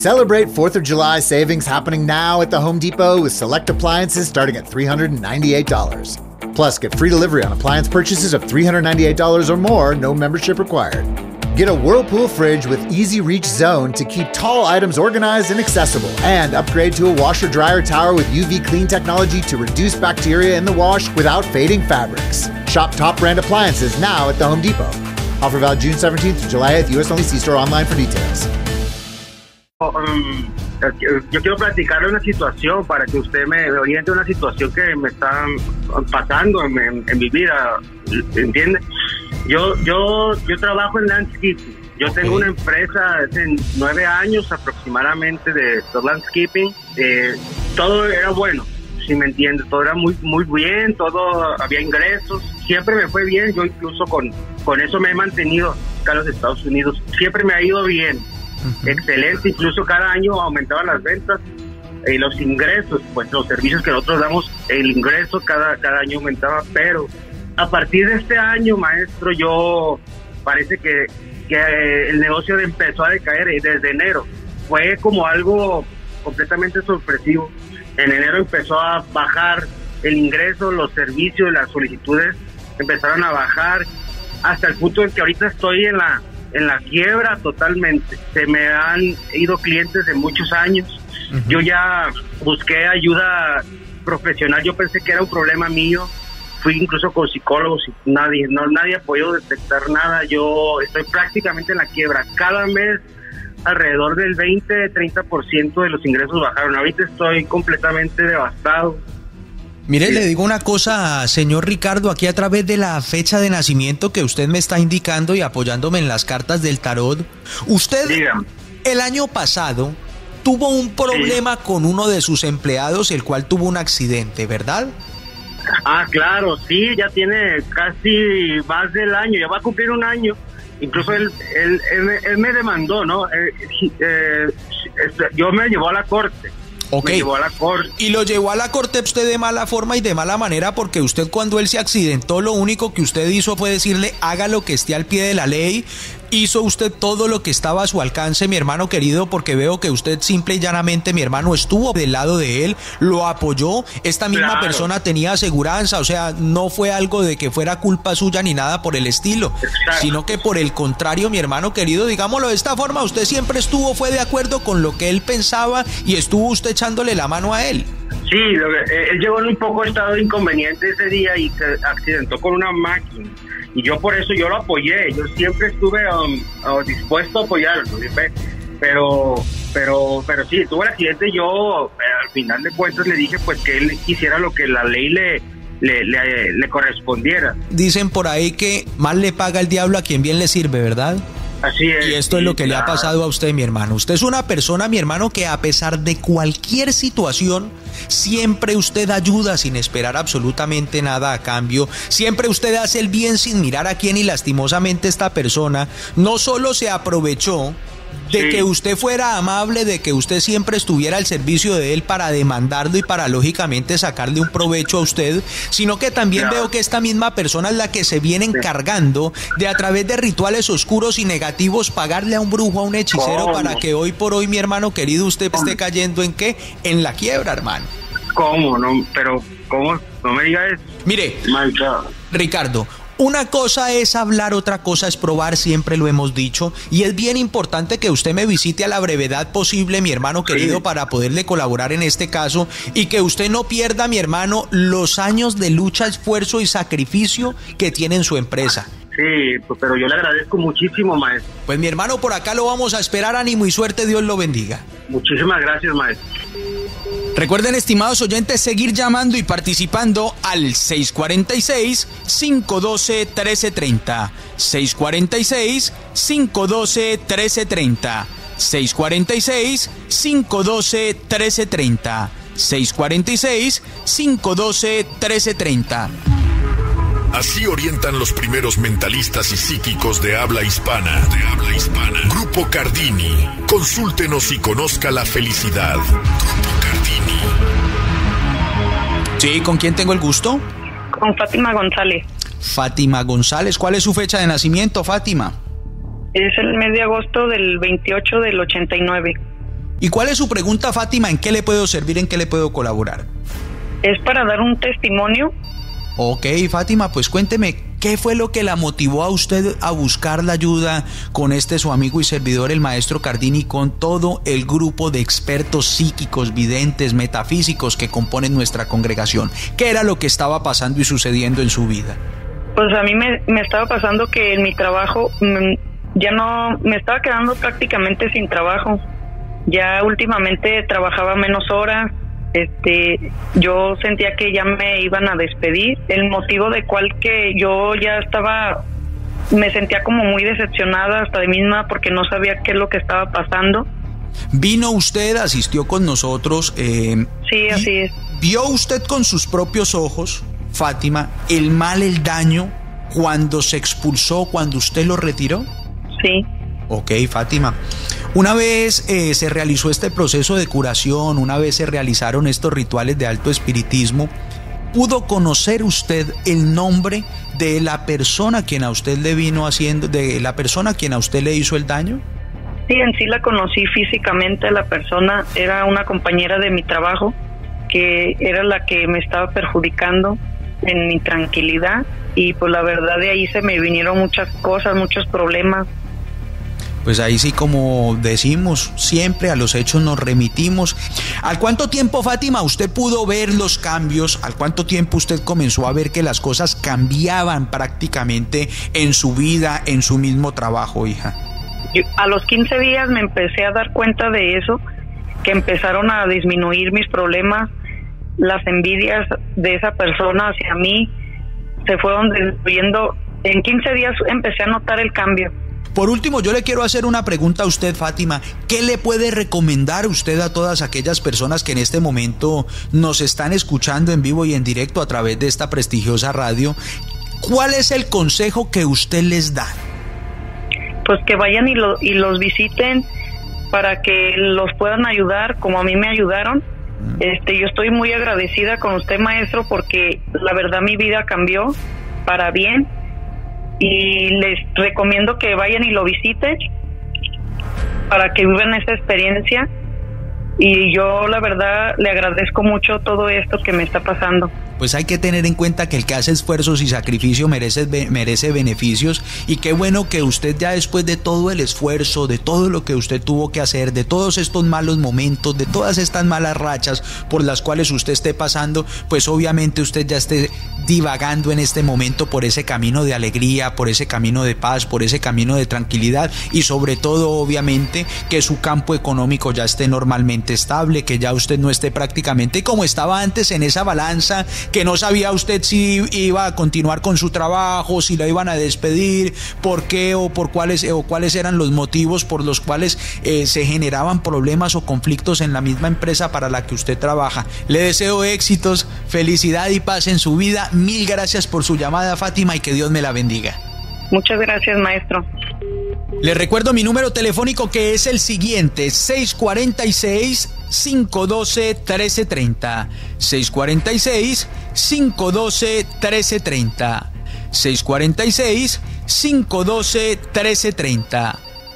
Celebrate 4th of July savings happening now at the Home Depot with select appliances starting at $398. Plus, get free delivery on appliance purchases of $398 or more, no membership required. Get a Whirlpool fridge with Easy Reach Zone to keep tall items organized and accessible. And upgrade to a washer-dryer tower with UV clean technology to reduce bacteria in the wash without fading fabrics. Shop top brand appliances now at the Home Depot. Offer valid June 17th to July 8th, US only. See store online for details. Yo quiero platicarle una situación para que usted me oriente una situación que me está pasando en mi vida, ¿entiende? Yo trabajo en landscaping. Yo tengo una empresa hace 9 años aproximadamente de landscaping. Todo era bueno, si me entiende. Todo era muy bien, todo había ingresos. Siempre me fue bien. Yo incluso con eso me he mantenido acá en los Estados Unidos. Siempre me ha ido bien. Excelente, incluso cada año aumentaban las ventas y los ingresos, pues los servicios que nosotros damos, el ingreso cada año aumentaba, pero a partir de este año, maestro, parece que el negocio empezó a decaer desde enero. Fue como algo completamente sorpresivo. En enero empezó a bajar el ingreso, los servicios, las solicitudes empezaron a bajar hasta el punto en que ahorita estoy en la quiebra totalmente. Se me han ido clientes de muchos años. Yo ya busqué ayuda profesional. Yo pensé que era un problema mío. Fui incluso con psicólogos y nadie ha podido detectar nada. Yo estoy prácticamente en la quiebra. Cada mes alrededor del 20-30% de los ingresos bajaron. Ahorita estoy completamente devastado. Mire, Sí. Le digo una cosa, señor Ricardo, aquí a través de la fecha de nacimiento que usted me está indicando y apoyándome en las cartas del tarot, usted Dígame. el año pasado tuvo un problema con uno de sus empleados, el cual tuvo un accidente, ¿verdad? Ah, claro, sí, ya tiene casi más del año, ya va a cumplir un año. Incluso él me demandó, ¿no? Yo me llevó a la corte. Ok. Me llevó a la corte. Y lo llevó a la corte usted de mala forma y de mala manera, porque usted cuando él se accidentó, lo único que usted hizo fue decirle, haga lo que esté al pie de la ley. Hizo usted todo lo que estaba a su alcance, mi hermano querido, porque veo que usted simple y llanamente, mi hermano, estuvo del lado de él, lo apoyó. Esta misma Claro. persona tenía aseguranza, o sea, no fue algo de que fuera culpa suya ni nada por el estilo, Exacto. sino que por el contrario, mi hermano querido, digámoslo de esta forma, usted siempre fue de acuerdo con lo que él pensaba y estuvo usted echándole la mano a él. Sí, él llegó en un poco estado de inconveniente ese día y se accidentó con una máquina. Y yo por eso yo lo apoyé. Yo siempre estuve dispuesto a apoyarlo. Pero sí, tuvo el accidente y yo al final de cuentas le dije pues que él hiciera lo que la ley le correspondiera. Dicen por ahí que mal le paga el diablo a quien bien le sirve, ¿verdad? Así es. Y esto es sí, lo que le ha claro. pasado a usted, mi hermano. Usted es una persona, mi hermano, que a pesar de cualquier situación, siempre usted ayuda sin esperar absolutamente nada a cambio. Siempre usted hace el bien sin mirar a quién, y lastimosamente esta persona no solo se aprovechó de que usted fuera amable, de que usted siempre estuviera al servicio de él para demandarlo y para lógicamente sacarle un provecho a usted, sino que también veo que esta misma persona es la que se viene encargando de, a través de rituales oscuros y negativos, pagarle a un brujo, a un hechicero, ¿Cómo? para que hoy por hoy, mi hermano querido, usted esté cayendo ¿en qué? En la quiebra, hermano. ¿Cómo? No, pero ¿cómo? No me digas eso. Mire, My God. Ricardo, una cosa es hablar, otra cosa es probar, siempre lo hemos dicho, y es bien importante que usted me visite a la brevedad posible, mi hermano querido, Sí. para poderle colaborar en este caso, y que usted no pierda, mi hermano, los años de lucha, esfuerzo y sacrificio que tiene en su empresa. Sí, pues, pero yo le agradezco muchísimo, maestro. Pues mi hermano, por acá lo vamos a esperar, ánimo y suerte, Dios lo bendiga. Muchísimas gracias, maestro. Recuerden, estimados oyentes, seguir llamando y participando al 646-512-1330. 646-512-1330. 646-512-1330. 646-512-1330. Así orientan los primeros mentalistas y psíquicos de habla hispana. Grupo Cardini. Consúltenos y conozca la felicidad. Grupo Cardini. Sí, ¿con quién tengo el gusto? Con Fátima González. Fátima González. ¿Cuál es su fecha de nacimiento, Fátima? Es el mes de agosto del 28 del 89. ¿Y cuál es su pregunta, Fátima? ¿En qué le puedo servir? ¿En qué le puedo colaborar? Es para dar un testimonio. Ok, Fátima, pues cuénteme, ¿qué fue lo que la motivó a usted a buscar la ayuda con su amigo y servidor, el maestro Cardini, con todo el grupo de expertos psíquicos, videntes, metafísicos que componen nuestra congregación? ¿Qué era lo que estaba pasando y sucediendo en su vida? Pues a mí me estaba pasando que en mi trabajo ya no, me estaba quedando prácticamente sin trabajo. Ya últimamente trabajaba menos horas. Yo sentía que ya me iban a despedir, el motivo de cual que yo ya me sentía como muy decepcionada hasta de mí misma porque no sabía qué es lo que estaba pasando. ¿Vino usted, asistió con nosotros? Sí, así es. ¿Vio usted con sus propios ojos, Fátima, el mal, el daño, cuando se expulsó, cuando usted lo retiró? Sí. Ok, Fátima. Una vez se realizó este proceso de curación, una vez se realizaron estos rituales de alto espiritismo, ¿pudo conocer usted el nombre de la persona a quien a usted le vino haciendo, de la persona a quien a usted le hizo el daño? Sí, en sí la conocí físicamente. La persona era una compañera de mi trabajo, que era la que me estaba perjudicando en mi tranquilidad, y pues la verdad de ahí se me vinieron muchas cosas, muchos problemas. Pues ahí sí, como decimos, siempre a los hechos nos remitimos. ¿Al cuánto tiempo, Fátima, usted pudo ver los cambios? ¿Al cuánto tiempo usted comenzó a ver que las cosas cambiaban prácticamente en su vida, en su mismo trabajo, hija? A los 15 días me empecé a dar cuenta de eso, que empezaron a disminuir mis problemas, las envidias de esa persona hacia mí se fueron disminuyendo. En 15 días empecé a notar el cambio. Por último, yo le quiero hacer una pregunta a usted, Fátima. ¿Qué le puede recomendar usted a todas aquellas personas que en este momento nos están escuchando en vivo y en directo a través de esta prestigiosa radio? ¿Cuál es el consejo que usted les da? Pues que vayan y los visiten para que los puedan ayudar como a mí me ayudaron. Yo estoy muy agradecida con usted, maestro, porque la verdad mi vida cambió para bien. Y les recomiendo que vayan y lo visiten para que vivan esa experiencia. Y yo la verdad le agradezco mucho todo esto que me está pasando. Pues hay que tener en cuenta que el que hace esfuerzos y sacrificio merece beneficios, y qué bueno que usted ya después de todo el esfuerzo, de todo lo que usted tuvo que hacer, de todos estos malos momentos, de todas estas malas rachas por las cuales usted esté pasando, pues obviamente usted ya esté divagando en este momento por ese camino de alegría, por ese camino de paz, por ese camino de tranquilidad, y sobre todo obviamente que su campo económico ya esté normalmente estable, que ya usted no esté prácticamente como estaba antes en esa balanza, que no sabía usted si iba a continuar con su trabajo, si la iban a despedir, por qué o por cuáles eran los motivos por los cuales se generaban problemas o conflictos en la misma empresa para la que usted trabaja. Le deseo éxitos, felicidad y paz en su vida. Mil gracias por su llamada, Fátima, y que Dios me la bendiga. Muchas gracias, maestro. Les recuerdo mi número telefónico, que es el siguiente: 646-512-1330. 646-512-1330. 646-512-1330.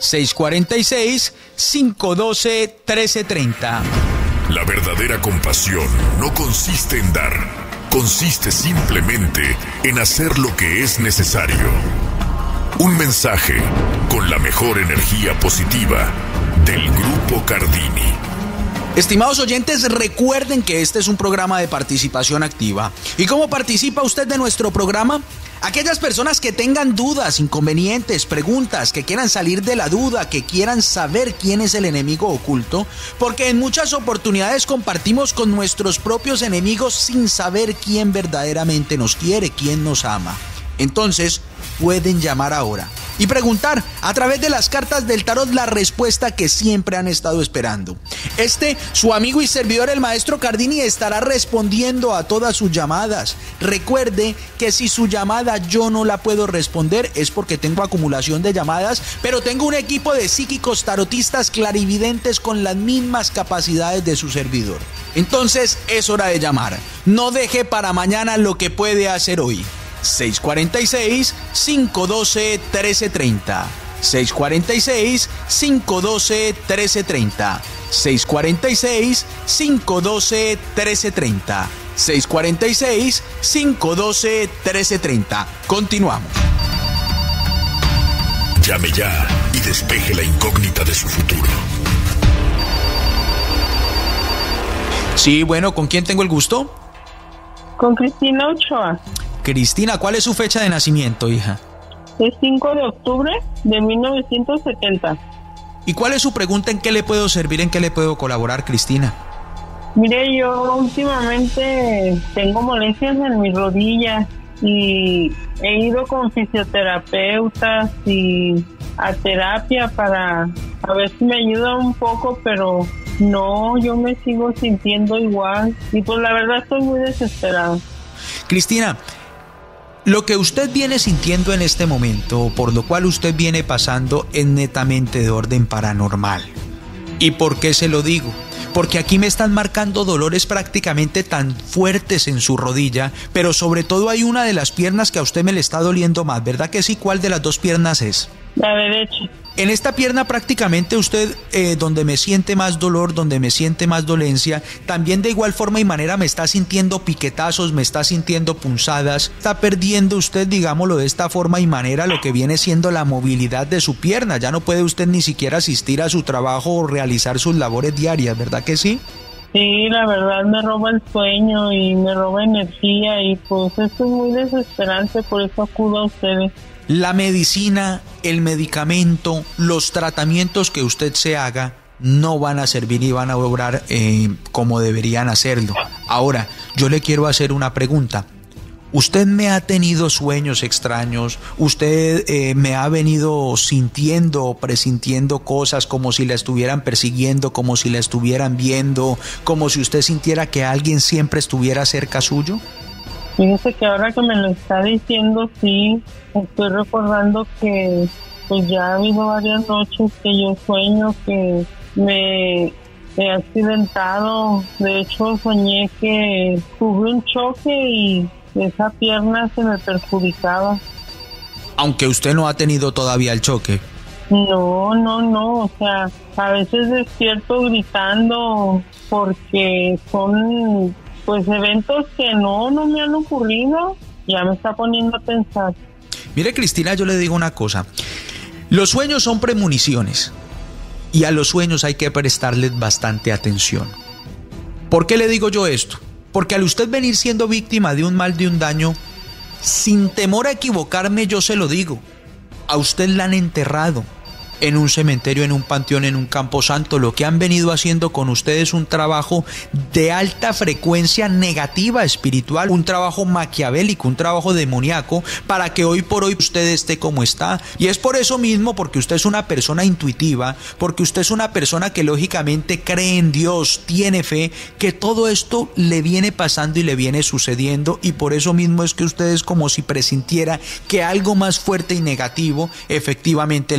646-512-1330. La verdadera compasión no consiste en dar, consiste simplemente en hacer lo que es necesario. Un mensaje con la mejor energía positiva del Grupo Cardini. Estimados oyentes, recuerden que este es un programa de participación activa. ¿Y cómo participa usted de nuestro programa? Aquellas personas que tengan dudas, inconvenientes, preguntas, que quieran salir de la duda, que quieran saber quién es el enemigo oculto, porque en muchas oportunidades compartimos con nuestros propios enemigos sin saber quién verdaderamente nos quiere, quién nos ama. Entonces, pueden llamar ahora y preguntar a través de las cartas del tarot la respuesta que siempre han estado esperando. Su amigo y servidor, el maestro Cardini, estará respondiendo a todas sus llamadas. Recuerde que si su llamada yo no la puedo responder es porque tengo acumulación de llamadas, pero tengo un equipo de psíquicos tarotistas clarividentes con las mismas capacidades de su servidor. Entonces es hora de llamar. No deje para mañana lo que puede hacer hoy. 646-512-1330. 646-512-1330. 646-512-1330. 646-512-1330. Continuamos. Llame ya y despeje la incógnita de su futuro. Sí, bueno, ¿con quién tengo el gusto? Con Cristina Ochoa. Cristina, ¿cuál es su fecha de nacimiento, hija? Es 5 de octubre de 1970. ¿Y cuál es su pregunta? ¿En qué le puedo servir? ¿En qué le puedo colaborar, Cristina? Mire, yo últimamente tengo molestias en mis rodillas y he ido con fisioterapeutas y a terapia para a ver si me ayuda un poco, pero no, yo me sigo sintiendo igual y pues la verdad estoy muy desesperada. Cristina, lo que usted viene sintiendo en este momento, por lo cual usted viene pasando, es netamente de orden paranormal. ¿Y por qué se lo digo? Porque aquí me están marcando dolores prácticamente tan fuertes en su rodilla, pero sobre todo hay una de las piernas que a usted me le está doliendo más, ¿verdad que sí? ¿Cuál de las dos piernas es? La derecha. En esta pierna prácticamente usted, donde me siente más dolor, donde me siente más dolencia, también de igual forma y manera me está sintiendo piquetazos, me está sintiendo punzadas, está perdiendo usted, digámoslo de esta forma y manera, lo que viene siendo la movilidad de su pierna. Ya no puede usted ni siquiera asistir a su trabajo o realizar sus labores diarias, ¿verdad que sí? Sí, la verdad me roba el sueño y me roba energía y pues esto es muy desesperante, por eso acudo a ustedes. La medicina, el medicamento, los tratamientos que usted se haga no van a servir y van a obrar como deberían hacerlo. Ahora, yo le quiero hacer una pregunta. ¿Usted me ha tenido sueños extraños? ¿Usted me ha venido sintiendo o presintiendo cosas como si la estuvieran persiguiendo, como si la estuvieran viendo, como si usted sintiera que alguien siempre estuviera cerca suyo? Fíjese que ahora que me lo está diciendo, sí, estoy recordando que pues ya ha habido varias noches que yo sueño que me he accidentado. De hecho, soñé que tuve un choque y esa pierna se me perjudicaba. Aunque usted no ha tenido todavía el choque. No, o sea, a veces despierto gritando porque son pues eventos que no me han ocurrido. Ya me está poniendo a pensar. Mire, Cristina, yo le digo una cosa. Los sueños son premoniciones y a los sueños hay que prestarles bastante atención. ¿Por qué le digo yo esto? Porque al usted venir siendo víctima de un mal, de un daño, sin temor a equivocarme, yo se lo digo, a usted la han enterrado en un cementerio, en un panteón, en un camposanto. Lo que han venido haciendo con usted es un trabajo de alta frecuencia negativa espiritual, un trabajo maquiavélico, un trabajo demoníaco, para que hoy por hoy usted esté como está. Y es por eso mismo, porque usted es una persona intuitiva, porque usted es una persona que lógicamente cree en Dios, tiene fe, que todo esto le viene pasando y le viene sucediendo, y por eso mismo es que usted es como si presintiera que algo más fuerte y negativo efectivamente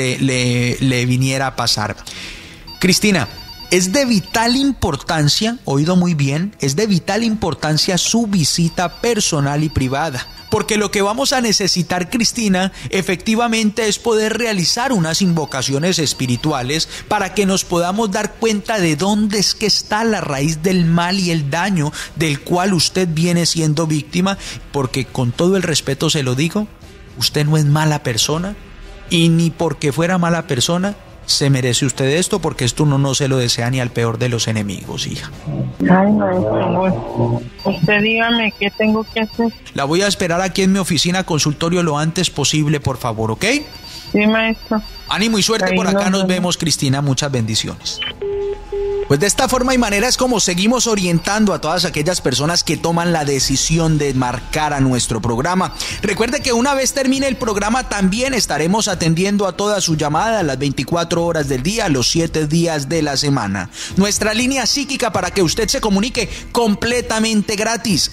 le viniera a pasar. Cristina, es de vital importancia, oído muy bien, es de vital importancia su visita personal y privada. Porque lo que vamos a necesitar, Cristina, efectivamente es poder realizar unas invocaciones espirituales para que nos podamos dar cuenta de dónde es que está la raíz del mal y el daño del cual usted viene siendo víctima. Porque con todo el respeto se lo digo, usted no es mala persona. Y ni porque fuera mala persona se merece usted esto, porque esto uno no se lo desea ni al peor de los enemigos, hija. Ay, maestro, usted dígame qué tengo que hacer. La voy a esperar aquí en mi oficina consultorio lo antes posible, por favor, ¿ok? Sí, maestro. Ánimo y suerte. Ahí por acá nos vemos, Cristina, muchas bendiciones. Pues de esta forma y manera es como seguimos orientando a todas aquellas personas que toman la decisión de marcar a nuestro programa. Recuerde que una vez termine el programa también estaremos atendiendo a todas sus llamadas las 24 horas del día, los 7 días de la semana. Nuestra línea psíquica para que usted se comunique completamente gratis,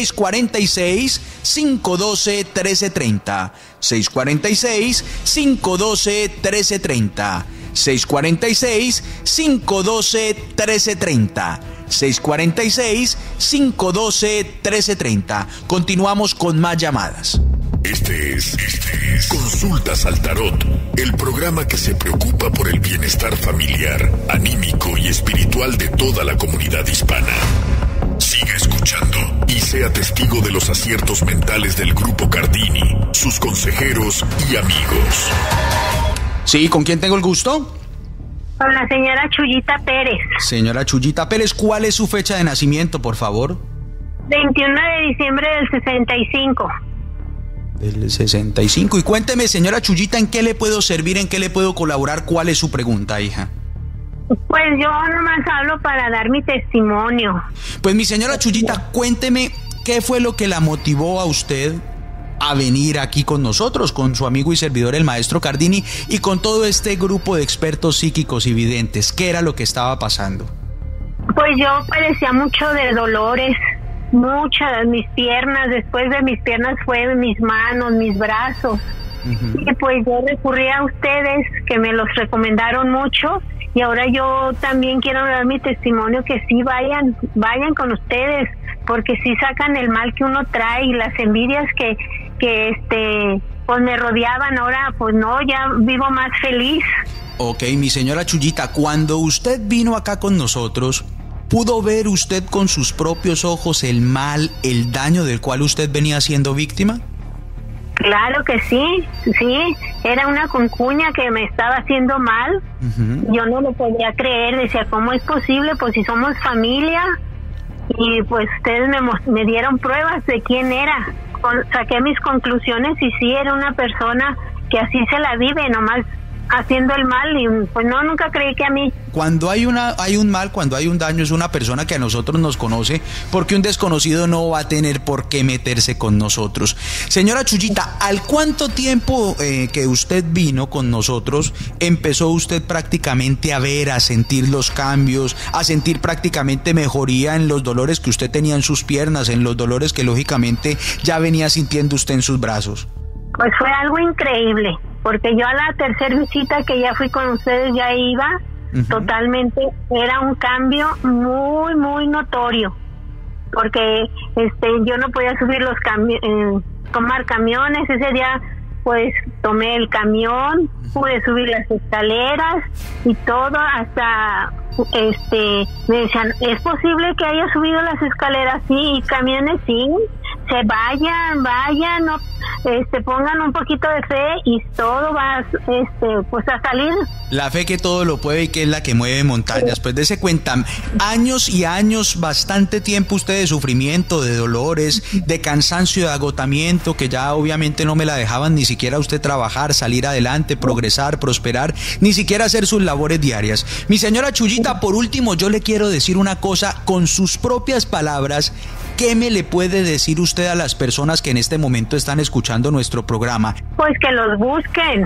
646-512-1330. 646-512-1330. 646-512-1330. 646-512-1330. Continuamos con más llamadas. Este es Consultas al Tarot, el programa que se preocupa por el bienestar familiar, anímico y espiritual de toda la comunidad hispana. Siga escuchando y sea testigo de los aciertos mentales del Grupo Cardini, sus consejeros y amigos. Sí, ¿con quién tengo el gusto? Con la señora Chuyita Pérez. Señora Chuyita Pérez, ¿cuál es su fecha de nacimiento, por favor? 21 de diciembre del 65. Del 65. Y cuénteme, señora Chuyita, ¿en qué le puedo servir, en qué le puedo colaborar? ¿Cuál es su pregunta, hija? Pues yo nomás hablo para dar mi testimonio. Pues mi señora Chuyita, cuénteme qué fue lo que la motivó a usted a venir aquí con nosotros, con su amigo y servidor el maestro Cardini y con todo este grupo de expertos psíquicos y videntes. ¿Qué era lo que estaba pasando? Pues yo padecía mucho de dolores, muchas, mis piernas, después de mis piernas fue mis manos, mis brazos. Y pues yo recurrí a ustedes, que me los recomendaron mucho, y ahora yo también quiero dar mi testimonio, que sí vayan con ustedes, porque sí sacan el mal que uno trae y las envidias que pues me rodeaban. Ahora pues no, ya vivo más feliz. Ok, mi señora Chuyita, cuando usted vino acá con nosotros, ¿pudo ver usted con sus propios ojos el mal, el daño del cual usted venía siendo víctima? Claro que sí, era una concuña que me estaba haciendo mal. Yo no lo podía creer, decía, ¿cómo es posible? Pues si somos familia. Y pues ustedes me dieron pruebas de quién era. Saqué mis conclusiones y sí, era una persona que así se la vive, nomás haciendo el mal, y pues no, nunca creí que a mí. Cuando hay un mal, cuando hay un daño, es una persona que a nosotros nos conoce, porque un desconocido no va a tener por qué meterse con nosotros. Señora Chuyita, ¿al cuánto tiempo que usted vino con nosotros empezó usted prácticamente a ver, a sentir los cambios, a sentir prácticamente mejoría en los dolores que usted tenía en sus piernas, en los dolores que lógicamente ya venía sintiendo usted en sus brazos? Pues fue algo increíble, porque yo a la tercera visita que ya fui con ustedes ya iba totalmente, era un cambio muy, muy notorio, porque yo no podía subir tomar camiones. Ese día pues tomé el camión, pude subir las escaleras y todo, hasta me decían, ¿es posible que haya subido las escaleras? Sí, y camiones sí, se vayan, no, pongan un poquito de fe y todo va pues a salir. La fe que todo lo puede y que es la que mueve montañas. Pues dése cuenta, años y años, bastante tiempo usted de sufrimiento, de dolores, de cansancio, de agotamiento, que ya obviamente no me la dejaban ni siquiera usted trabajar, salir adelante, progresar, prosperar, ni siquiera hacer sus labores diarias. Mi señora Chuyita, por último, yo le quiero decir una cosa con sus propias palabras. ¿Qué me le puede decir usted a las personas que en este momento están escuchando nuestro programa? Pues que los busquen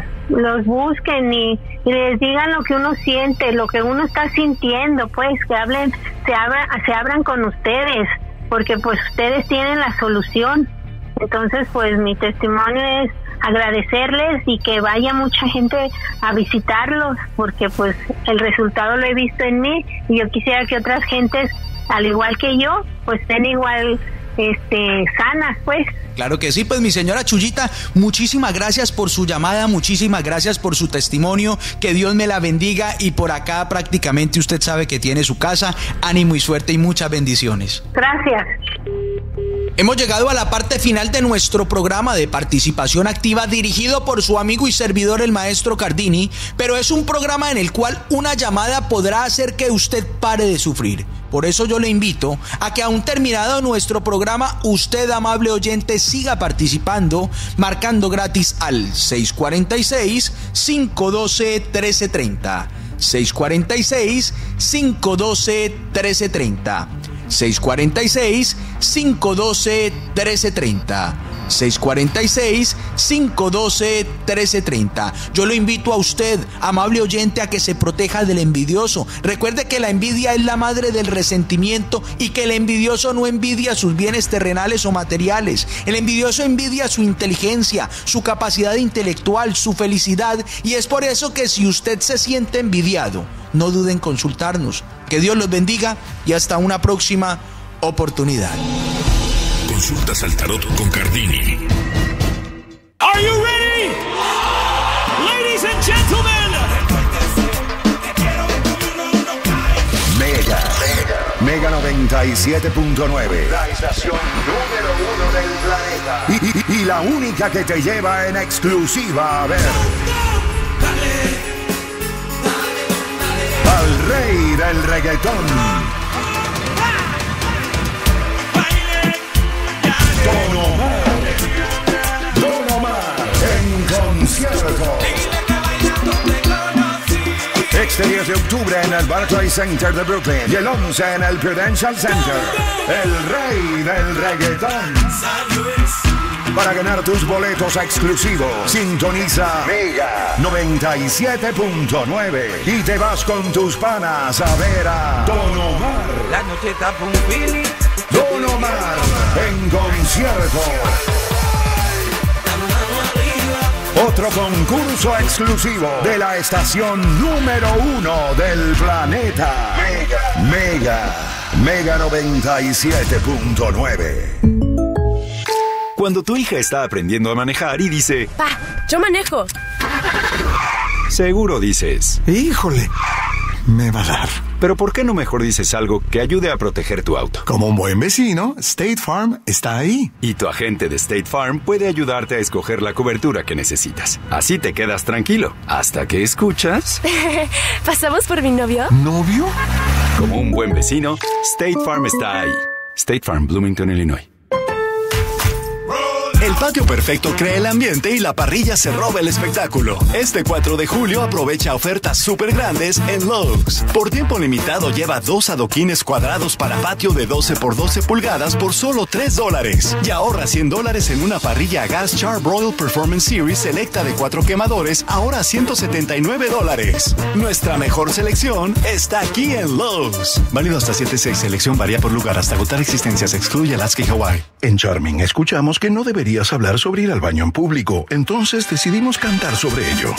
y les digan lo que uno siente, lo que uno está sintiendo, pues que se abran con ustedes, porque pues ustedes tienen la solución. Entonces pues mi testimonio es agradecerles y que vaya mucha gente a visitarlos, porque pues el resultado lo he visto en mí y yo quisiera que otras gentes, al igual que yo, pues estén igual sanas, pues. Claro que sí, pues mi señora Chuyita, muchísimas gracias por su llamada, muchísimas gracias por su testimonio, que Dios me la bendiga, y por acá prácticamente usted sabe que tiene su casa, ánimo y suerte y muchas bendiciones. Gracias. Hemos llegado a la parte final de nuestro programa de participación activa dirigido por su amigo y servidor el maestro Cardini, pero es un programa en el cual una llamada podrá hacer que usted pare de sufrir. Por eso yo le invito a que aún terminado nuestro programa, usted, amable oyente, siga participando, marcando gratis al 646-512-1330. 646-512-1330. 646-512-1330. 646-512-1330. Yo lo invito a usted, amable oyente, a que se proteja del envidioso. Recuerde que la envidia es la madre del resentimiento y que el envidioso no envidia sus bienes terrenales o materiales. El envidioso envidia su inteligencia, su capacidad intelectual, su felicidad, y es por eso que si usted se siente envidiado, no duden en consultarnos. Que Dios los bendiga y hasta una próxima oportunidad. Consultas al tarot con Cardini. Are you ready? Ladies and gentlemen. Mega 97.9. La estación número 1 del planeta. Y la única que te lleva en exclusiva a ver al rey del reggaetón. Don Omar en concierto. Este 10 de octubre en el Barclays Center de Brooklyn y el 11 en el Prudential Center. El rey del reggaetón. Para ganar tus boletos exclusivos, sintoniza Mega 97.9 y te vas con tus panas a ver a Don Omar. La noche está por un feeling. Don Omar en concierto. Otro concurso exclusivo de la estación número 1 del planeta. Mega 97.9. Cuando tu hija está aprendiendo a manejar y dice, ¡Pa! ¡Yo manejo! Seguro dices, ¡híjole! Me va a dar. Pero ¿por qué no mejor dices algo que ayude a proteger tu auto? Como un buen vecino, State Farm está ahí. Y tu agente de State Farm puede ayudarte a escoger la cobertura que necesitas. Así te quedas tranquilo, hasta que escuchas... ¿Pasamos por mi novio? ¿Novio? Como un buen vecino, State Farm está ahí. State Farm, Bloomington, Illinois. El patio perfecto crea el ambiente y la parrilla se roba el espectáculo. Este 4 de julio aprovecha ofertas súper grandes en Lowe's. Por tiempo limitado lleva 2 adoquines cuadrados para patio de 12 por 12 pulgadas por solo $3. Y ahorra $100 en una parrilla a gas Char-Broil Performance Series selecta de 4 quemadores, ahora $179. Nuestra mejor selección está aquí en Lowe's. Válido hasta 7/6. Selección varía por lugar hasta agotar existencias. Excluye Alaska y Hawaii. En Charming escuchamos que no deberías hablar sobre ir al baño en público, entonces decidimos cantar sobre ello.